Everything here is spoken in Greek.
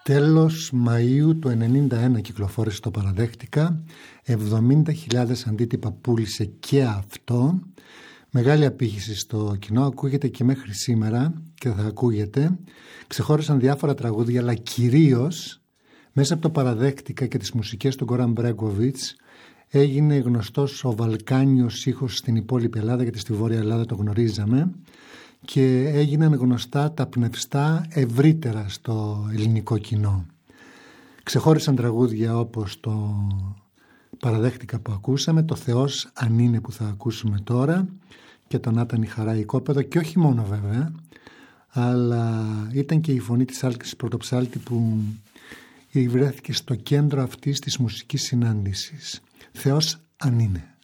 Τέλος Μαΐου του 1991 κυκλοφόρησε το Παραδέχτηκα. 70.000 αντίτυπα πούλησε και αυτό. Μεγάλη απήχηση στο κοινό, ακούγεται και μέχρι σήμερα και θα ακούγεται. Ξεχώρισαν διάφορα τραγούδια, αλλά κυρίως μέσα από το Παραδέχτηκα και τις μουσικές του Γκόραν Μπρέγκοβιτς έγινε γνωστός ο βαλκάνιος ήχος στην υπόλοιπη Ελλάδα, γιατί στη Βόρεια Ελλάδα το γνωρίζαμε, και έγιναν γνωστά τα πνευστά ευρύτερα στο ελληνικό κοινό. Ξεχώρισαν τραγούδια όπως το Παραδέχτηκα που ακούσαμε, το Θεός αν είναι που θα ακούσουμε τώρα, και το Να ήταν η χαρά η κόπεδο, και όχι μόνο βέβαια, αλλά ήταν και η φωνή της Άλκης Πρωτοψάλτη που βρέθηκε στο κέντρο αυτής της μουσικής συνάντησης. Θεός αν είναι.